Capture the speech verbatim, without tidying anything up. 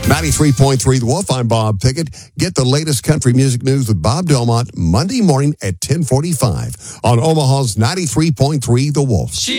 ninety-three point three The Wolf, I'm Bob Pickett. Get the latest country music news with Bob Delmont Monday morning at ten forty-five on Omaha's ninety-three point three The Wolf.